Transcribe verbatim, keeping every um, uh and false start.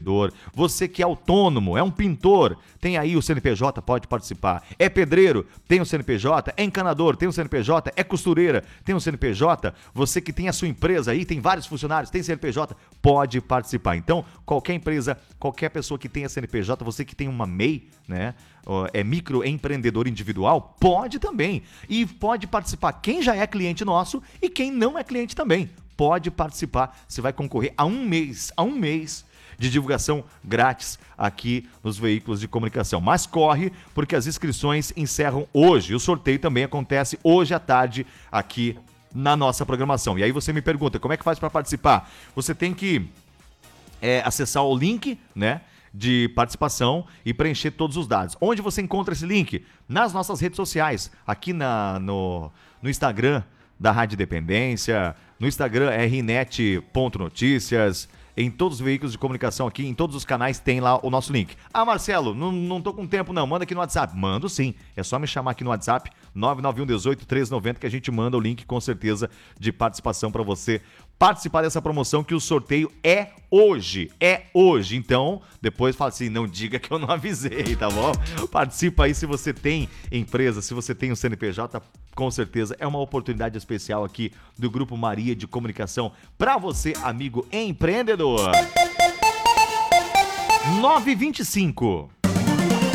empreendedor, você que é autônomo, é um pintor, tem aí o C N P J, pode participar. É pedreiro, tem o C N P J. É encanador, tem o C N P J. É costureira, tem o C N P J. Você que tem a sua empresa aí, tem vários funcionários, tem C N P J, pode participar. Então, qualquer empresa, qualquer pessoa que tenha C N P J, você que tem uma M E I, né, é microempreendedor individual, pode também. E pode participar quem já é cliente nosso e quem não é cliente também. Pode participar, você vai concorrer a um mês, a um mês de divulgação grátis aqui nos veículos de comunicação. Mas corre, porque as inscrições encerram hoje. O sorteio também acontece hoje à tarde aqui na nossa programação. E aí você me pergunta, como é que faz para participar? Você tem que é, acessar o link, né, de participação e preencher todos os dados. Onde você encontra esse link? Nas nossas redes sociais, aqui na, no, no Instagram da Rádio Dependência, no Instagram r net ponto noticias, em todos os veículos de comunicação aqui, em todos os canais tem lá o nosso link. Ah, Marcelo, não, não tô com tempo não, manda aqui no WhatsApp. Mando sim, é só me chamar aqui no WhatsApp, nove nove um um oito três nove zero, que a gente manda o link com certeza de participação para você participar dessa promoção, que o sorteio é hoje, é hoje. Então, depois fala assim, não diga que eu não avisei, tá bom? Participa aí se você tem empresa, se você tem um C N P J, com certeza é uma oportunidade especial aqui do Grupo Maria de Comunicação para você, amigo empreendedor. nove e vinte e cinco.